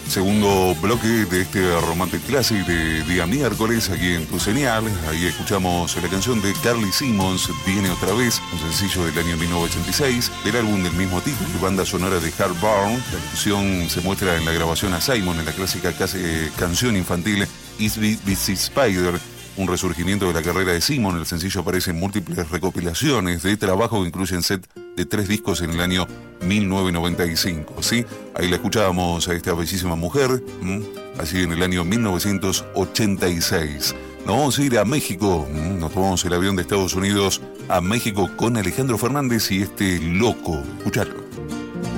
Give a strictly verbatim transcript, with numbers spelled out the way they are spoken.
Segundo bloque de este Romantic Classic de día miércoles aquí en Tu Señal. Ahí escuchamos la canción de Carly Simons, Viene otra vez, un sencillo del año mil novecientos ochenta y seis, del álbum del mismo título, banda sonora de Heartburn. La canción se muestra en la grabación a Simon en la clásica casi, canción infantil Is This Spider, un resurgimiento de la carrera de Simon. El sencillo aparece en múltiples recopilaciones de trabajo que incluyen set de tres discos en el año mil novecientos noventa y cinco, ¿sí? Ahí la escuchábamos a esta bellísima mujer, ¿m? Así en el año mil novecientos ochenta y seis. Nos vamos a ir a México, ¿m? Nos tomamos el avión de Estados Unidos a México con Alejandro Fernández y este loco. Escuchalo.